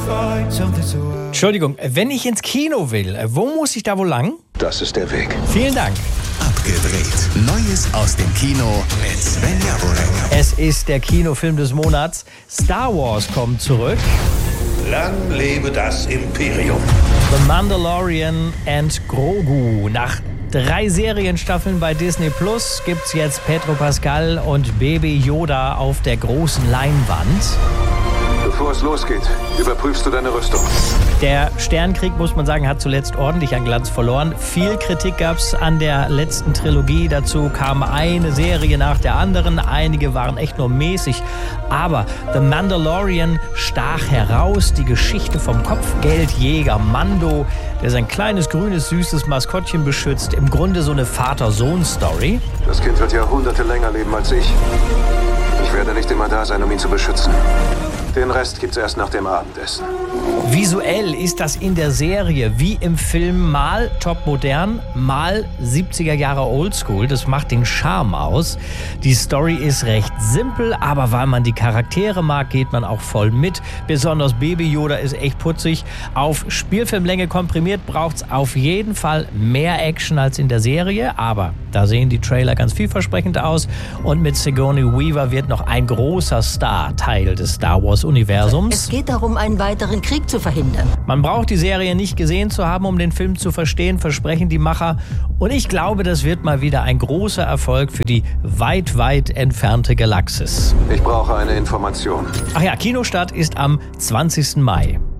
Entschuldigung, wenn ich ins Kino will, wo muss ich da wohl lang? Das ist der Weg. Vielen Dank. Abgedreht. Neues aus dem Kino mit Svenja Bohlenger. Es ist der Kinofilm des Monats. Star Wars kommt zurück. Lang lebe das Imperium. The Mandalorian and Grogu. Nach 3 Serienstaffeln bei Disney Plus gibt's jetzt Pedro Pascal und Baby Yoda auf der großen Leinwand. Bevor es losgeht, überprüfst du deine Rüstung. Der Sternkrieg, muss man sagen, hat zuletzt ordentlich an Glanz verloren. Viel Kritik gab's an der letzten Trilogie. Dazu kam eine Serie nach der anderen. Einige waren echt nur mäßig. Aber The Mandalorian stach heraus. Die Geschichte vom Kopfgeldjäger Mando, der sein kleines, grünes, süßes Maskottchen beschützt. Im Grunde so eine Vater-Sohn-Story. Das Kind wird Jahrhunderte länger leben als ich. Ich werde nicht immer da sein, um ihn zu beschützen. Den Rest gibt's erst nach dem Abendessen. Visuell ist das in der Serie wie im Film mal topmodern, mal 70er Jahre Oldschool. Das macht den Charme aus. Die Story ist recht simpel, aber weil man die Charaktere mag, geht man auch voll mit. Besonders Baby Yoda ist echt putzig. Auf Spielfilmlänge komprimiert braucht's auf jeden Fall mehr Action als in der Serie, aber da sehen die Trailer ganz vielversprechend aus. Und mit Sigourney Weaver wird noch ein großer Star Teil des Star Wars Universums. Es geht darum, einen weiteren Krieg zu verhindern. Man braucht die Serie nicht gesehen zu haben, um den Film zu verstehen, versprechen die Macher. Und ich glaube, das wird mal wieder ein großer Erfolg für die weit, weit entfernte Galaxis. Ich brauche eine Information. Ach ja, Kinostart ist am 20. Mai.